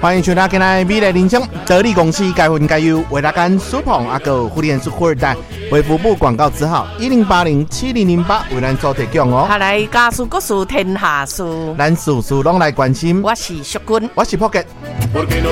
欢迎收听今天美丽人生得力公司该分该优为大家苏鹏阿哥互联富二代为服务广告字号10807008为咱做提供哦。 下来家事国事天下事， 咱事事拢来关心。 我是淑君， 我是朴杰。